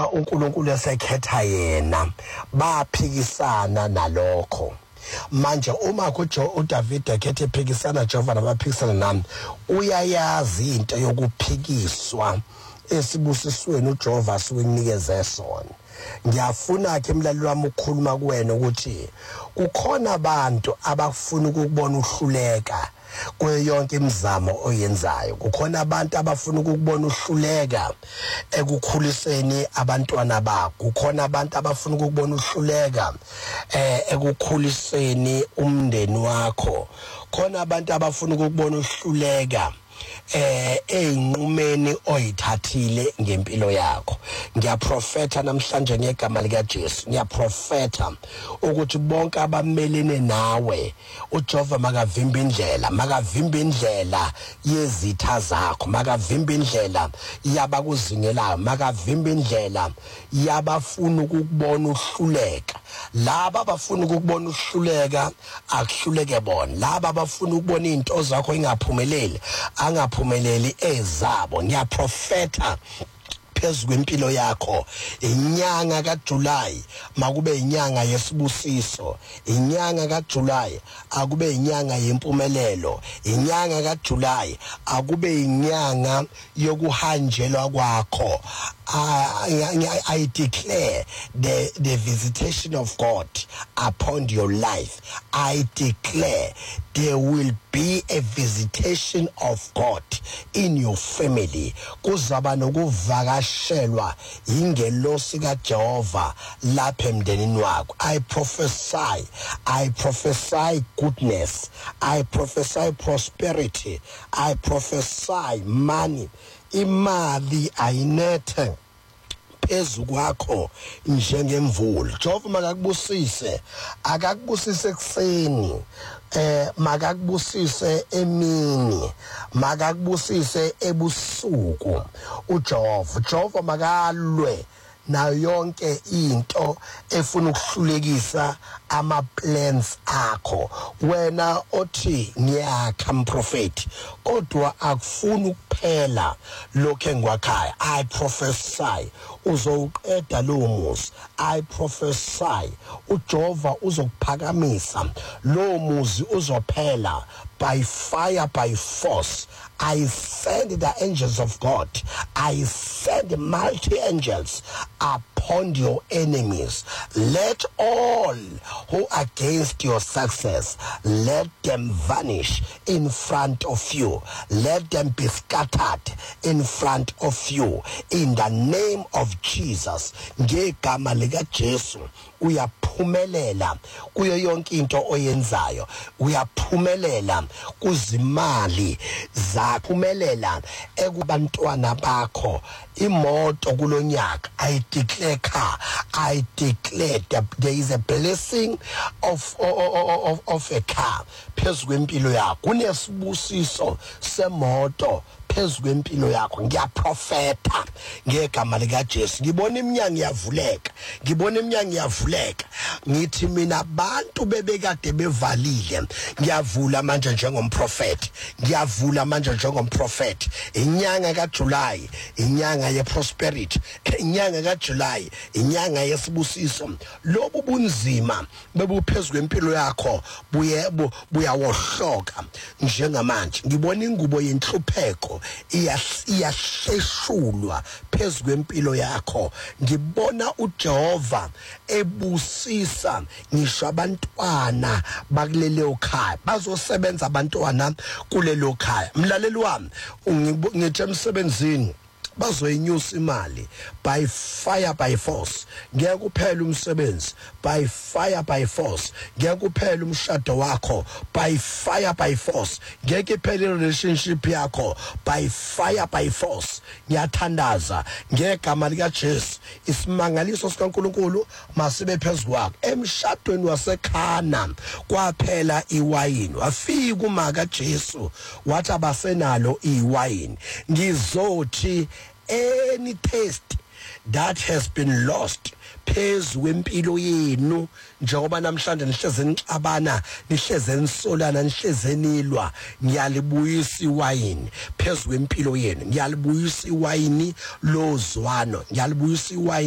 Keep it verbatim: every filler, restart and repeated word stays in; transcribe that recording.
uma uNkulunkulu esekhetha yena baphikisana nalokho. Manje uma kujo uDavid ekhethe ephikisana Jehova nabaphikisana nami, uyayazi into yokuphikiswa esibusisweni uJehova asukunikeze sona. Ngiyafuna ke emlaleli wami ukukhuluma kuwena ukuthi kukhona abantu abafuna ukubona uhluleka kuyo yonke imizamo oyenzayo. Kukhona abantu abafuna ukubona uhluleka ekukhuliseni abantwana bakho. Kukhona abantu abafuna ukubona uhluleka eh ekukhuliseni umndeni wakho. Khona abantu abafuna ukubona uhluleka eh einqumeni oyithathile ngempilo yakho. Ngiyaprofeta namhlanje ngegama lika Jesu, ngiyaprofeta ukuthi bonke abamelene nawe uJehova makavimba indlela, makavimba indlela yezitha zakho, makavimba indlela yabakuzingelayo, makavimba indlela yabafuna ukukubona uhluleka. Laba abafuna ukukubona uhluleka akuhluleke bona. Laba abafuna ukubona izinto zakho ingaphumeleli angaphumeleli ezabo. Ngiyaprofeta phezu kwempilo yakho inyanga kaJuly makube inyanga yesibusiso, inyanga kaJuly akube inyanga yempumelelo, inyanga kaJuly akube inyanga yokuhanjelwa kwakho. I, I declare the, the visitation of God upon your life. I declare there will be a visitation of God in your family. Kuzaba nokuvakashelwa ingelosi kaJehova lapha emndenini wakho. I prophesy, I prophesy goodness, I prophesy prosperity, I prophesy money. Imali ayinethe phezu kwakho njengemvula. Jehova makakubusise, akakubusise ekseni, eh makakubusise emini, makakubusise ebusuku. uJehova Jehova makalwe na yonke into efuna ukuhlulekisa ama plans akho. Wena othi ngiyakha mprofeti kodwa akufuni ukuphela lokho engwakhaya. I prophesy uzowuqeda lo muzi. I prophesy uJehova uzokuphakamisa lo muzi, uzophela by fire, by force. I send the angels of God. I send mighty angels upon your enemies. Let all who are against your success, let them vanish in front of you. Let them be scattered in front of you. In the name of Jesus. Ngegama lika Jesu uyaphumelela kuyo yonke into oyenzayo. Uyaphumelela kuzimali zaphumelela ekubantwana bakho. Imoto kulonyaka I declare car, I declare that there is a blessing of of, of, of a car phezu kwempilo yakho. Kunesibusiso semoto phezu kwempilo yakho. Ngiyaprofeta ngegama lika Jesu. Ngibona iminyango iyavuleka, ngibona iminyango iyavuleka. Ngithi mina abantu bebekade bevalile ngiyavula manje njengomprofeti, ngiyavula manje njengomprofeti. Inyanga kaJuly inyanga ye prosperity, inyanga kaJuly inyanga yesibusiso. Lobu bunzima bebuphezu kwempilo yakho buye buyawohloka njengamanje. Ngibona ingubo yenhlupheko iyasheshulwa phezu kwempilo yakho. Ngibona uJehova ebusisa ngisho abantwana bakulelo khaya, bazosebenza abantwana kulelo khaya. Mlaleli wami ngithi emsebenzini bazoyinyusa imali by fire by force. Ngeke kuphela umsebenzi by fire by force. Ngeke kuphela umshado wakho by fire by force. Ngeke iphele relationship yakho by fire by force. Ngiyathandaza ngegama lika Jesu isimangaliso sikaNkulunkulu masibe phezulu kwakho. Emshadweni waseKhana kwaphela iwayini, wafika umaka Jesu wathi abasenalo iwayini. Ngizothi any taste that has been lost phezu kwempilo yenu, njengoba namhlanje nihleze nixabana, nihleze nisolana, nihleze nilwa, ngiyalibuyisa iwayini phezu kwempilo yenu, ngiyalibuyisa iwayini lozwano, ngiyalibuyisa iwayini